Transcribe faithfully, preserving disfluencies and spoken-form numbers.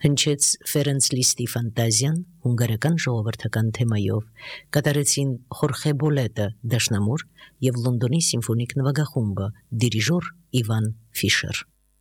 հնչեց Ֆերենց Լիստի ֆանտազիան հունգարական ժողովրդական թեմայով, կատարեցին Խորխե Բոլետը դաշնամուր և Լոնդոնի սիմֆոնիկ նվագախումբը, դիրիժոր Իվան Ֆիշեր։